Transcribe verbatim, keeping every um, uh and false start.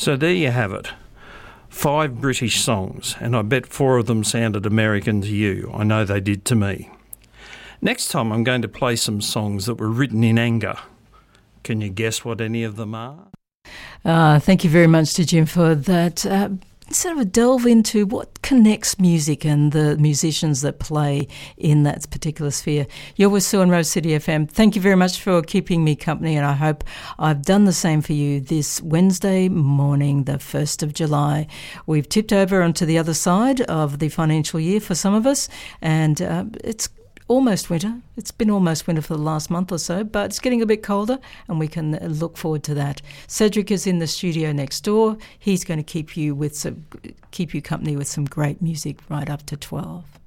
So there you have it. Five British songs, and I bet four of them sounded American to you. I know they did to me. Next time I'm going to play some songs that were written in anger. Can you guess what any of them are? Uh, thank you very much to Jim for that. Uh, sort of a delve into what connects music and the musicians that play in that particular sphere. You're with Sue and Rose City F M. Thank you very much for keeping me company, and I hope I've done the same for you this Wednesday morning, the first of July. We've tipped over onto the other side of the financial year for some of us, and uh, it's almost winter. It's been almost winter for the last month or so, but it's getting a bit colder and we can look forward to that. Cedric is in the studio next door. He's going to keep you with some, keep you company with some great music right up to twelve.